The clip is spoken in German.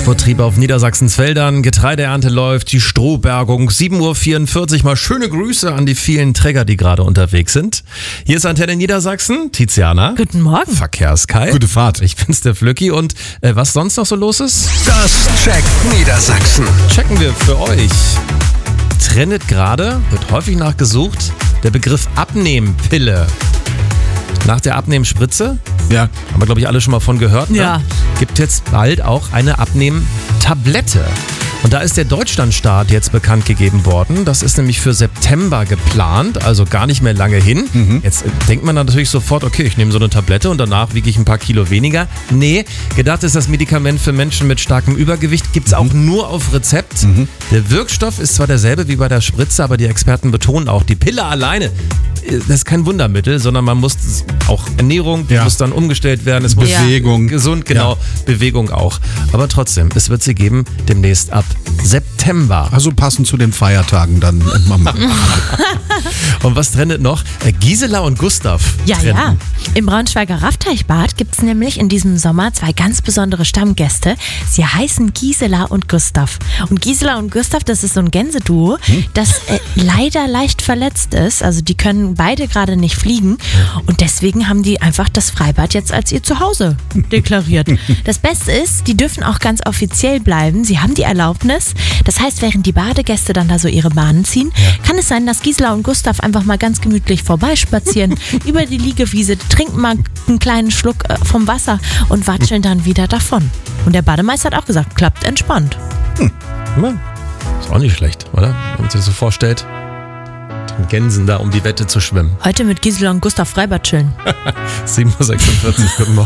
Betrieb auf Niedersachsens Feldern, Getreideernte läuft, die Strohbergung, 7.44 Uhr. Mal schöne Grüße an die vielen Träger, die gerade unterwegs sind. Hier ist Antenne Niedersachsen, Tiziana. Guten Morgen. Verkehrskai. Gute Fahrt. Ich bin's, der Flücki. Und was sonst noch so los ist? Das checkt Niedersachsen. Checken wir für euch. Trendet gerade, wird häufig nachgesucht, der Begriff Abnehmpille. Nach der Abnehmspritze, Ja. haben wir glaube ich alle schon mal von gehört, ne? Ja. Gibt jetzt bald auch eine Abnehmtablette. Und da ist der Deutschlandstart jetzt bekannt gegeben worden. Das ist nämlich für September geplant, also gar nicht mehr lange hin. Jetzt denkt man dann natürlich sofort, okay, ich nehme so eine Tablette und danach wiege ich ein paar Kilo weniger. Nee, gedacht ist das Medikament für Menschen mit starkem Übergewicht, gibt es auch nur auf Rezept. Der Wirkstoff ist zwar derselbe wie bei der Spritze, aber die Experten betonen auch, die Pille alleine, das ist kein Wundermittel, sondern man muss auch Ernährung, die Ja. muss dann umgestellt werden. Es muss Bewegung. gesund, genau, Ja. Bewegung auch. Aber trotzdem, es wird sie geben demnächst ab September. Also passend zu den Feiertagen dann immer machen. Und was trendet noch? Gisela und Gustav Ja, trennen. ja. Im Braunschweiger Raffteichbad gibt es nämlich in diesem Sommer zwei ganz besondere Stammgäste. Sie heißen Gisela und Gustav. Und Gisela und Gustav, das ist so ein Gänseduo, das leider leicht verletzt ist. Also die können beide gerade nicht fliegen. Und deswegen haben die einfach das Freibad jetzt als ihr Zuhause deklariert. Das Beste ist, die dürfen auch ganz offiziell bleiben. Sie haben die Erlaubnis. Das heißt, während die Badegäste dann da so ihre Bahnen ziehen, kann es sein, dass Gisela und Gustav einfach mal ganz gemütlich vorbeispazieren, über die Liegewiese, trinken mal einen kleinen Schluck vom Wasser und watscheln dann wieder davon. Und der Bademeister hat auch gesagt, klappt entspannt. Ja, ist auch nicht schlecht, oder? Wenn man sich das so vorstellt, den Gänsen da um die Wette zu schwimmen. Heute mit Gisela und Gustav Freibad chillen. 7.46 Uhr, guten Morgen.